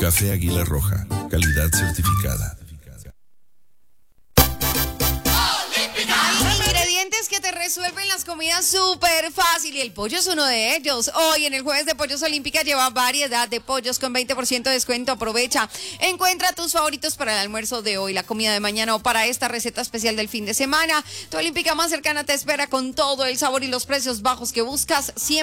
Café Águila Roja, calidad certificada. Hay ingredientes que te resuelven las comidas súper fácil y el pollo es uno de ellos. Hoy en el Jueves de Pollos Olímpica lleva variedad de pollos con 20% de descuento. Aprovecha. Encuentra tus favoritos para el almuerzo de hoy, la comida de mañana o para esta receta especial del fin de semana. Tu Olímpica más cercana te espera con todo el sabor y los precios bajos que buscas siempre.